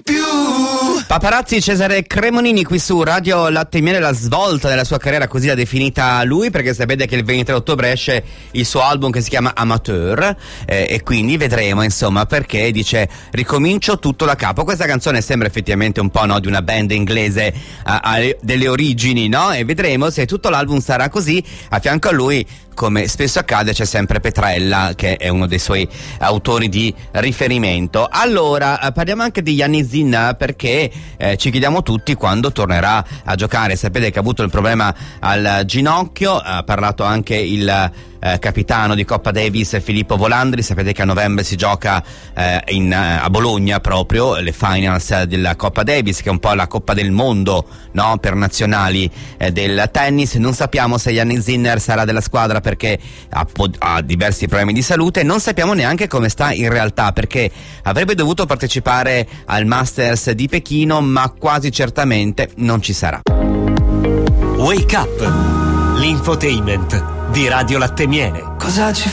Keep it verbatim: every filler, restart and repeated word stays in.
di più. Paparazzi, Cesare Cremonini qui su Radio Latte e Miele, la svolta della sua carriera, così l'ha definita lui, perché sapete che il ventitré ottobre esce il suo album che si chiama Amateur, eh, e quindi vedremo insomma perché dice ricomincio tutto da capo. Questa canzone sembra effettivamente un po', no, di una band inglese a, a, delle origini, no? E vedremo se tutto l'album sarà così. A fianco a lui, come spesso accade, c'è sempre Petrella, che è uno dei suoi autori di riferimento. Allora, parliamo anche di Yannick Sinner, perché eh, ci chiediamo tutti quando tornerà a giocare. Sapete che ha avuto il problema al ginocchio, ha parlato anche il eh, capitano di Coppa Davis Filippo Volandri. Sapete che a novembre si gioca eh, in, a Bologna proprio le finals della Coppa Davis, che è un po' la Coppa del Mondo, no, per nazionali eh, del tennis. Non sappiamo se Yannick Sinner sarà della squadra perché ha, ha diversi problemi di salute. Non sappiamo neanche come sta in realtà, perché avrebbe dovuto partecipare al Masters di Pechino, ma quasi certamente non ci sarà. Wake Up, l'infotainment di Radio Latte e Miele. Cosa ci